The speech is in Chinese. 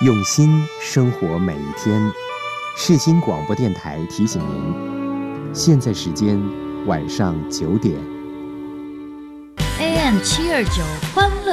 用心生活每一天。世新广播电台提醒您，现在时间晚上9点。 AM 729欢乐